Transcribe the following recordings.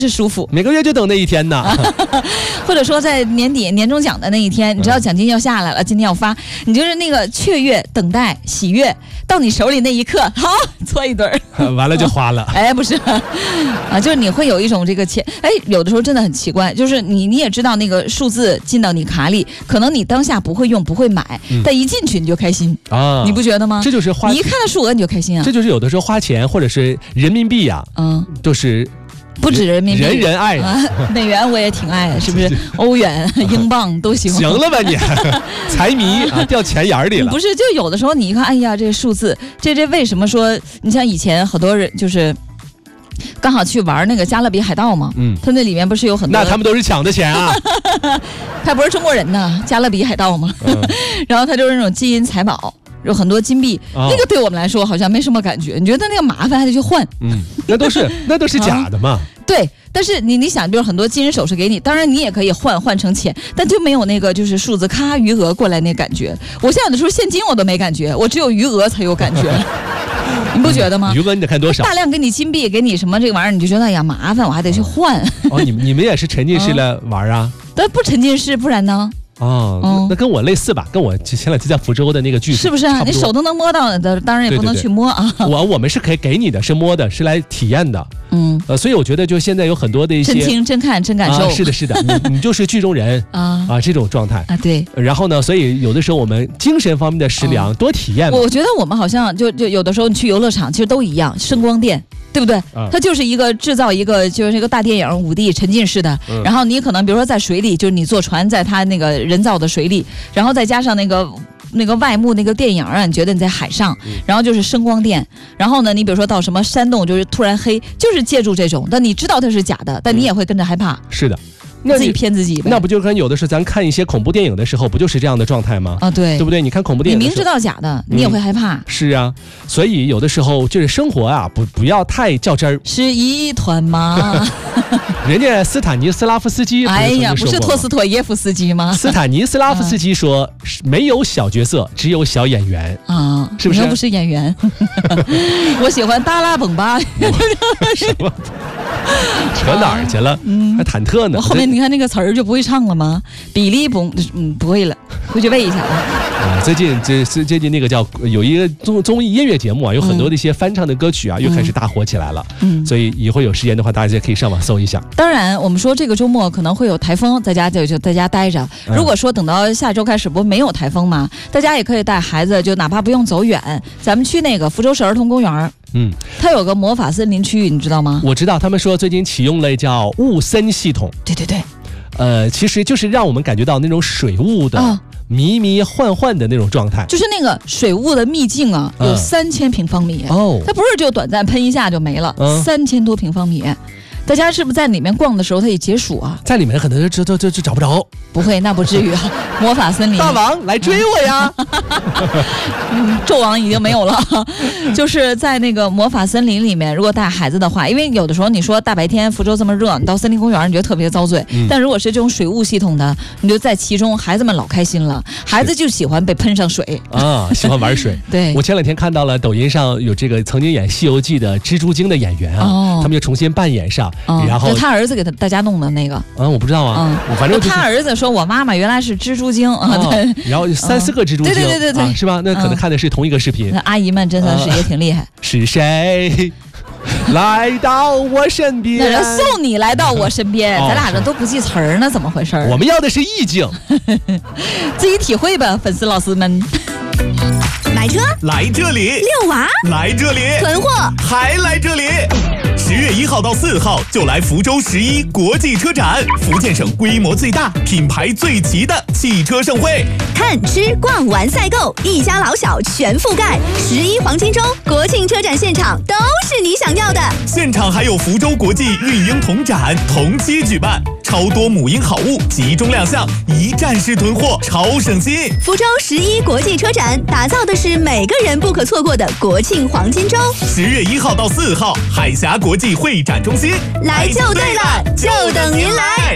是舒服， 每个月就等那一天呢。 或者说在年底年终奖的那一天，你知道奖金要下来了，今天要发，你就是那个雀跃、等待、喜悦，到你手里那一刻，好搓一顿完了就花了。 哎，不是啊，就是你会有一种这个钱，哎，有的时候真的很奇怪，就是你也知道那个数字进到你卡里，可能你当下不会用不会买，但一进去你就开心啊，你不觉得吗？ 这就是花， 你一看到数额你就开心啊。 这就是有的时候花钱或者是人民币呀，就是不止人民币， 人人爱啊。 美元我也挺爱的，是不是？欧元、英镑都行。 行了吧你，财迷啊，掉钱眼里了。 不是，就有的时候你一看，哎呀，这个数字，这为什么说？你像以前很多人就是刚好去玩那个加勒比海盗嘛，它那里面不是有很多， 那他们都是抢的钱啊。 他不是中国人呢，加勒比海盗嘛。然后他就是那种金银财宝。有很多金币，那个对我们来说好像没什么感觉。你觉得那个麻烦还得去换， 那都是假的嘛。 对，但是你想，比如很多金银首饰给你，当然你也可以换成钱，但就没有那个就是数字咔余额过来那感觉。我现在有的时候现金我都没感觉，我只有余额才有感觉。你不觉得吗？ 余额你得看多少？ 大量给你金币，给你什么这个玩意儿，你就觉得哎呀麻烦，我还得去换。 你们也是沉浸式的玩啊？ 但不沉浸式，不然呢？ 那跟我类似吧，跟我前两天在福州的那个剧是不是啊？你手都能摸到的，当然也不能去摸啊。 我们是可以给你的，是摸的，是来体验的。所以我觉得就现在有很多的一些真听、真看、真感受。 是的，是的，你就是剧中人这种状态啊。对。 然后呢，所以有的时候我们精神方面的食粮多体验。 我觉得我们好像就有的时候你去游乐场，其实都一样，声光电。对不对？它就是一个制造一个就是一个大电影5D 沉浸式的，然后你可能比如说在水里，就是你坐船在它那个人造的水里，然后再加上那个外幕那个电影啊，你觉得你在海上，然后就是声光电，然后呢，你比如说到什么山洞就是突然黑，就是借助这种，但你知道它是假的，但你也会跟着害怕。 是的。 自己骗自己呗。 那不就跟有的是咱看一些恐怖电影的时候，不就是这样的状态吗？ 对， 对不对？你看恐怖电影的时候， 你明知道假的，你也会害怕。 是啊，所以有的时候就是生活啊，不要太较真儿。 是一团麻。 人家斯坦尼斯拉夫斯基， 哎呀，不是托斯托耶夫斯基吗？ 斯坦尼斯拉夫斯基说，没有小角色，只有小演员啊，是不是？ 你又不是演员。我喜欢达拉崩吧。 什么？扯哪儿去了？还忐忑呢。 我后面你看那个词儿就不会唱了吗？比利崩，不会了，回去背一下啊。 最近那个叫有一个综艺音乐节目啊，有很多的一些翻唱的歌曲啊，又开始大火起来了。所以以后有时间的话，大家可以上网搜一下。 当然，我们说这个周末可能会有台风，在家就在家待着。如果说等到下周开始不没有台风嘛，大家也可以带孩子，就哪怕不用走远，咱们去那个福州市儿童公园。它有个魔法森林区域，你知道吗？ 我知道，他们说最近启用了叫雾森系统。 对对对。 其实就是让我们感觉到那种水雾的迷迷幻幻的那种状态， 就是那个水雾的秘境啊，有3000平方米它不是就短暂喷一下就没了，3000多平方米。大家是不是在里面逛的时候它也解暑啊？ 在里面可能就找不着。 不会，那不至于啊。魔法森林， 大王来追我呀！ 纣王已经没有了。就是在那个魔法森林里面，如果带孩子的话，因为有的时候你说大白天福州这么热，你到森林公园你觉得特别遭罪，但如果是这种水雾系统的，你就在其中，孩子们老开心了。孩子就喜欢被喷上水啊，喜欢玩水。 对， 我前两天看到了抖音上有这个曾经演《西游记》的蜘蛛精的演员啊，他们又重新扮演上。然后他儿子给大家弄的那个， 我不知道啊，反正他儿子说我妈妈原来是蜘蛛精然后3、4个蜘蛛精， 对， 是吧？那可能看的是同一个视频。 那阿姨们真的是也挺厉害。 是谁来到我身边？ 那人送你来到我身边，咱俩这都不记词儿呢，怎么回事？ 我们要的是意境， 自己体会吧，粉丝老师们。 买车来这里， 遛娃来这里， 囤货还来这里。10月1号到4号就来福州11国际车展，福建省规模最大、品牌最齐的汽车盛会。 看、吃、逛、玩、赛购，一家老小全覆盖。11黄金周国庆车展现场都是你想要的。 现场还有福州国际育婴童展同期举办，超多母婴好物集中亮相，一站式囤货，超省心。 福州11国际车展打造的是每个人不可错过的国庆黄金周。 10月1号到4号，海峡国际会展中心， 来就对了，就等您来。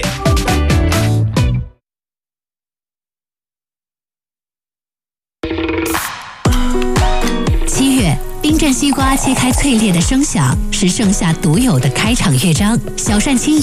7月，冰镇西瓜切开脆裂的声响，是盛夏独有的开场乐章。小善轻